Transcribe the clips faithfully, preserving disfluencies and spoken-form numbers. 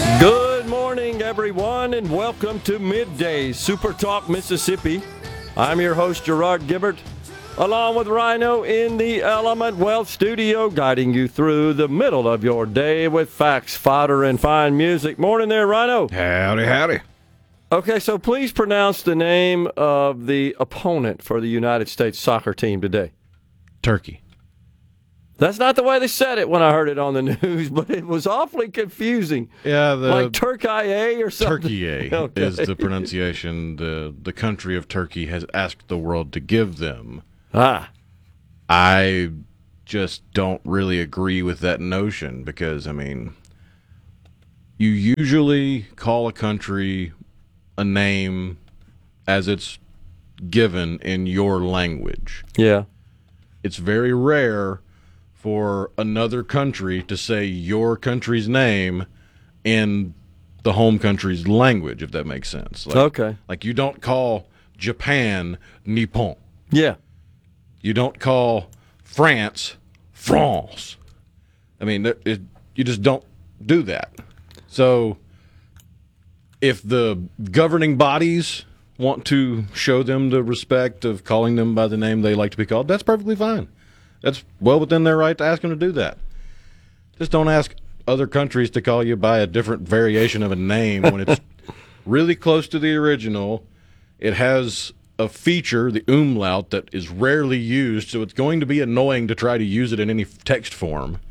Good morning, everyone, and welcome to Midday Super Talk Mississippi. I'm your host, Gerard Gibbert, along with Rhino in the Element Wealth Studio, guiding you through the middle of your day with facts, fodder, and fine music. Morning there, Rhino. Howdy, howdy. Okay, so please pronounce the name of the opponent for the United States soccer team today. Turkey. That's not the way they said it when I heard it on the news, but it was awfully confusing. Yeah, the Like Turkey or something. Turkey Okay. is the pronunciation the the country of Turkey has asked the world to give them. Ah. I just don't really agree with that notion because, I mean, you usually call a country a name as it's given in your language. Yeah. It's very rare for another country to say your country's name in the home country's language, if that makes sense. Like, Okay. Like you don't call Japan Nippon. Yeah. You don't call France France. I mean, it, it, you just don't do that. So if the governing bodies want to show them the respect of calling them by the name they like to be called, that's perfectly fine. That's well within their right to ask them to do that. Just don't ask other countries to call you by a different variation of a name when it's really close to the original. It has a feature, the umlaut, that is rarely used, so it's going to be annoying to try to use it in any text form.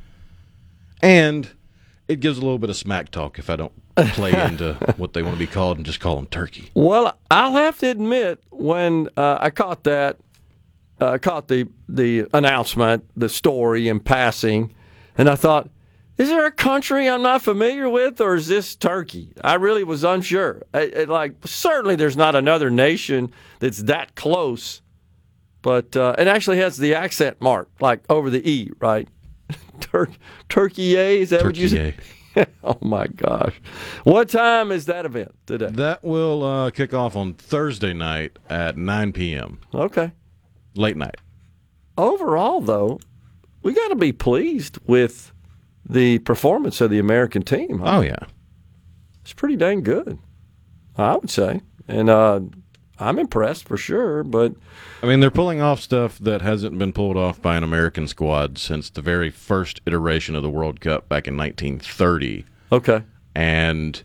And it gives a little bit of smack talk if I don't play into what they want to be called and just call them Turkey. Well, I'll have to admit, when uh, I caught that, I uh, caught the, the announcement, the story in passing, and I thought, is there a country I'm not familiar with, or is this Turkey? I really was unsure. I, I, like, certainly there's not another nation that's that close, but uh, it actually has the accent mark, like over the E, right? Tur- Turkey, is that what you said? Oh, my gosh. What time is that event today? That will uh, kick off on Thursday night at nine p.m. Okay. Late night. Overall, though, we got to be pleased with the performance of the American team. Huh? Oh, yeah. It's pretty dang good, I would say. And uh, I'm impressed for sure, but I mean, they're pulling off stuff that hasn't been pulled off by an American squad since the very first iteration of the World Cup back in nineteen thirty. okay. And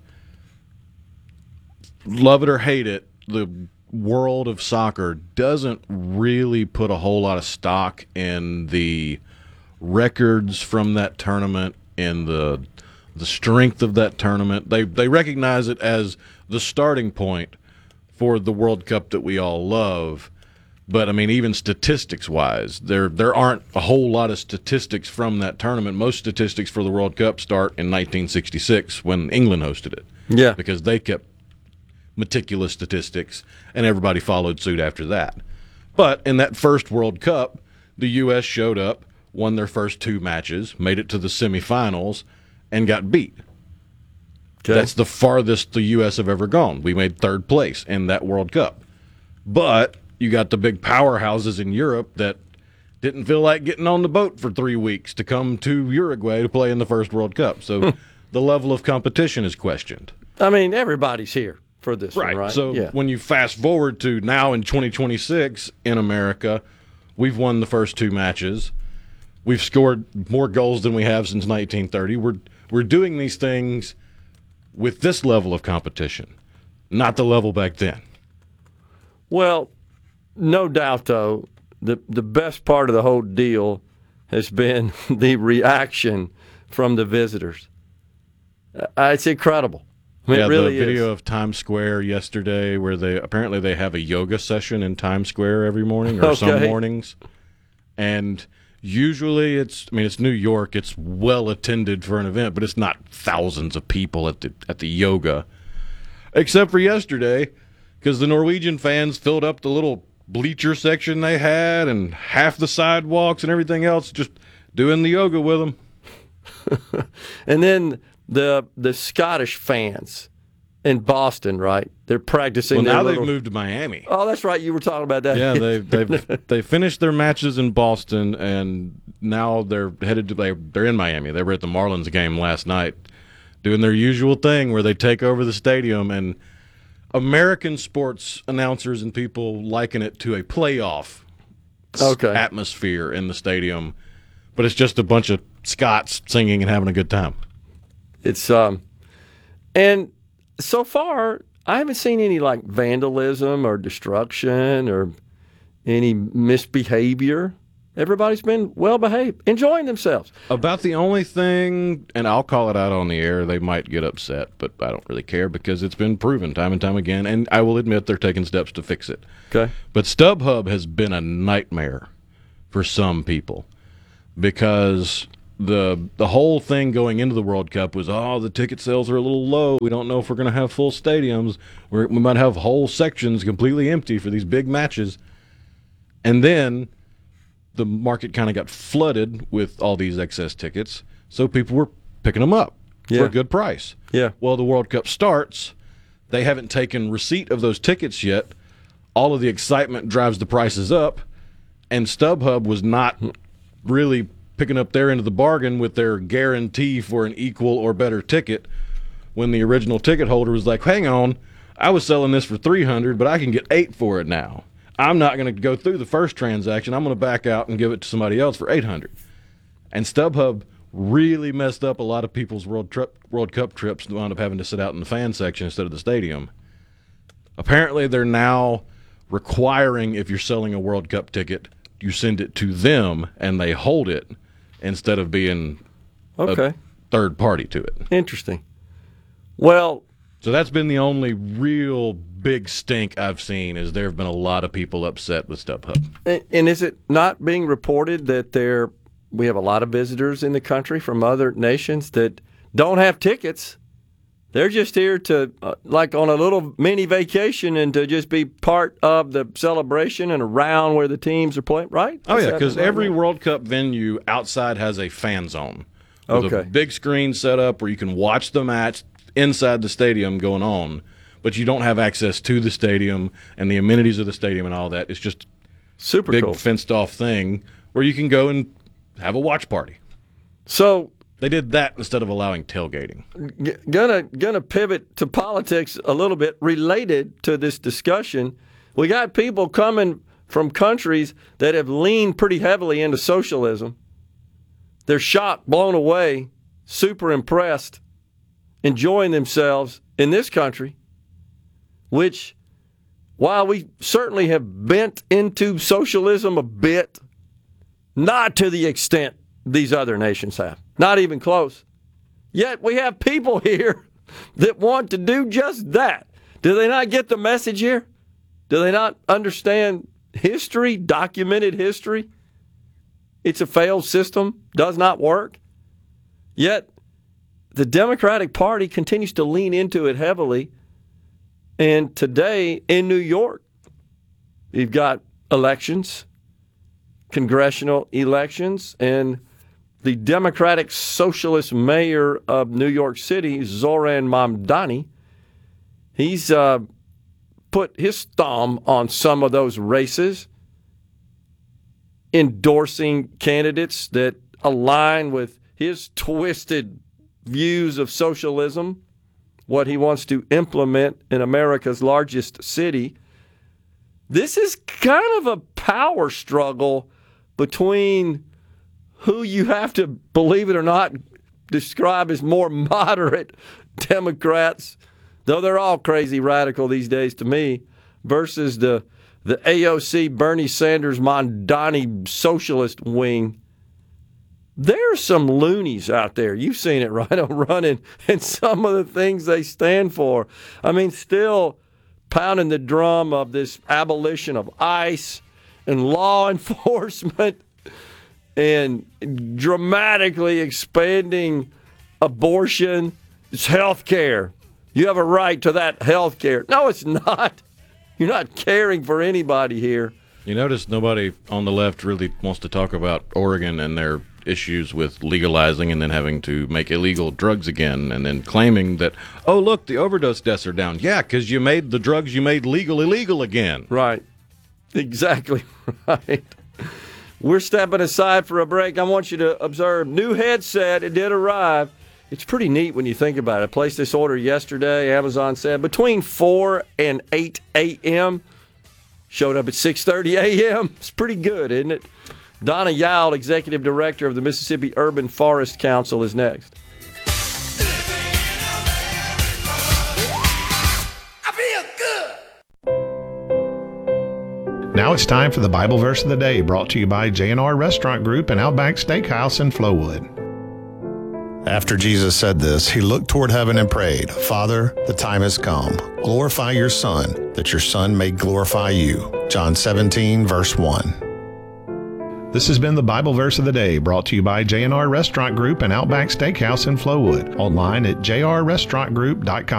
love it or hate it, the world of soccer doesn't really put a whole lot of stock in the records from that tournament and the the strength of that tournament. They they recognize it as the starting point for the World Cup that we all love. But I mean, even statistics-wise, there there aren't a whole lot of statistics from that tournament. Most statistics for the World Cup start in nineteen sixty-six when England hosted it. Yeah. Because they kept meticulous statistics, and everybody followed suit after that. But in that first World Cup, the U S showed up, won their first two matches, made it to the semifinals, and got beat. Okay. That's the farthest the U S have ever gone. We made third place in that World Cup. But you got the big powerhouses in Europe that didn't feel like getting on the boat for three weeks to come to Uruguay to play in the first World Cup. So the level of competition is questioned. I mean, everybody's here for this Right. one, right? So yeah. when you fast forward to now in twenty twenty-six in America, we've won the first two matches. We've scored more goals than we have since nineteen thirty. We're we're doing these things with this level of competition, not the level back then. Well, no doubt, though, the, the best part of the whole deal has been the reaction from the visitors. Uh, it's incredible. I mean, yeah, it really the video is. of Times Square yesterday where they apparently they have a yoga session in Times Square every morning or some Okay. mornings. And usually it's I mean it's New York, it's well attended for an event, but it's not thousands of people at the at the yoga. Except for yesterday, because the Norwegian fans filled up the little bleacher section they had and half the sidewalks and everything else, just doing the yoga with them. And then the the Scottish fans in Boston, right? They're practicing. Well, their now little... they've moved to Miami. Oh, that's right. You were talking about that. Yeah, they they've they finished their matches in Boston, and now they're headed to they they're in Miami. They were at the Marlins game last night doing their usual thing where they take over the stadium, and American sports announcers and people liken it to a playoff Okay. atmosphere in the stadium, but it's just a bunch of Scots singing and having a good time. It's um, and so far I haven't seen any like vandalism or destruction or any misbehavior. Everybody's been well behaved, enjoying themselves. About the only thing, and I'll call it out on the air, they might get upset, but I don't really care because it's been proven time and time again, and I will admit they're taking steps to fix it. Okay. But StubHub has been a nightmare for some people because the the whole thing going into the World Cup was, oh, the ticket sales are a little low. We don't know if we're going to have full stadiums. We're, we might have whole sections completely empty for these big matches. And then the market kind of got flooded with all these excess tickets, so people were picking them up Yeah. for a good price. Yeah. Well, the World Cup starts. They haven't taken receipt of those tickets yet. All of the excitement drives the prices up, and StubHub was not really picking up their end of the bargain with their guarantee for an equal or better ticket when the original ticket holder was like, hang on, I was selling this for three hundred dollars, but I can get eight for it now. I'm not going to go through the first transaction. I'm going to back out and give it to somebody else for eight hundred dollars. And StubHub really messed up a lot of people's World, tri- World Cup trips and wound up having to sit out in the fan section instead of the stadium. Apparently, they're now requiring if you're selling a World Cup ticket, you send it to them and they hold it instead of being Okay. a third party to it. Interesting. Well, So that's been the only real big stink I've seen is there have been a lot of people upset with StubHub. and and is it not being reported that there we have a lot of visitors in the country from other nations that don't have tickets? They're just here to, uh, like, on a little mini vacation and to just be part of the celebration and around where the teams are playing, right? Oh, Is yeah, that because right? every World Cup venue outside has a fan zone. With Okay. a big screen set up where you can watch the match inside the stadium going on, but you don't have access to the stadium and the amenities of the stadium and all that. It's just Super a big cool. fenced-off thing where you can go and have a watch party. So, They did that instead of allowing tailgating. g- gonna gonna pivot to politics a little bit related to this discussion. We got people coming from countries that have leaned pretty heavily into socialism. They're shocked, blown away, super impressed, enjoying themselves in this country, which, while we certainly have bent into socialism a bit, not to the extent these other nations have. Not even close. Yet we have people here that want to do just that. Do they not get the message here? Do they not understand history, documented history? It's a failed system, does not work. Yet the Democratic Party continues to lean into it heavily. And today in New York, you've got elections, congressional elections, and the Democratic Socialist mayor of New York City, Zoran Mamdani, he's uh, put his thumb on some of those races, endorsing candidates that align with his twisted views of socialism, what he wants to implement in America's largest city. This is kind of a power struggle between who you have to, believe it or not, describe as more moderate Democrats, though they're all crazy radical these days to me, versus the the A O C, Bernie Sanders, Mamdani socialist wing. There's some loonies out there. You've seen it, right, on running, and some of the things they stand for. I mean, still pounding the drum of this abolition of ICE and law enforcement and dramatically expanding abortion. It's health care. You have a right to that health care. No, it's not. You're not caring for anybody here. You notice nobody on the left really wants to talk about Oregon and their issues with legalizing and then having to make illegal drugs again and then claiming that, oh, look, the overdose deaths are down. Yeah, because you made the drugs you made legal illegal again. Right. Exactly right. We're stepping aside for a break. I want you to observe new headset. It did arrive. It's pretty neat when you think about it. I placed this order yesterday. Amazon said between four and eight a.m. Showed up at six thirty a.m. It's pretty good, isn't it? Donna Yowd, Executive Director of the Mississippi Urban Forest Council, is next. Now it's time for the Bible verse of the day, brought to you by J and R Restaurant Group and Outback Steakhouse in Flowood. After Jesus said this, he looked toward heaven and prayed, Father, the time has come. Glorify your Son, that your Son may glorify you. John seventeen, verse one. This has been the Bible verse of the day, brought to you by J and R Restaurant Group and Outback Steakhouse in Flowood. Online at j r restaurant group dot com.